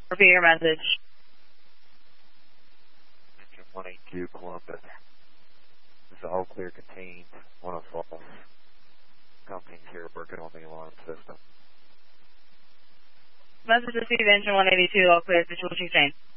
Repeat your message. Engine 182 Columbus. This is all clear contained. One of false. Companies here working on the alarm system. Message received, engine 182, all clear, visual exchange.